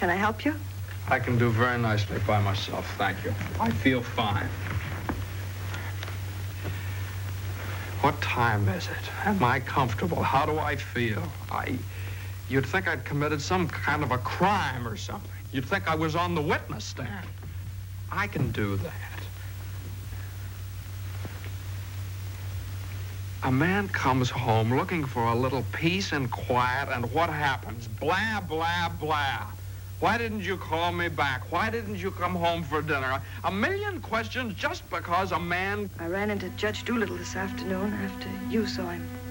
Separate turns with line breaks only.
Can I help you?
I can do very nicely by myself, thank you. I feel fine. What time is it? Am I comfortable? How do I feel? You'd think I'd committed some kind of a crime or something. You'd think I was on the witness stand. I can do that. A man comes home looking for a little peace and quiet, and what happens? Blah, blah, blah. Why didn't you call me back? Why didn't you come home for dinner? A million questions just because a man...
I ran into Judge Doolittle this afternoon after you saw him.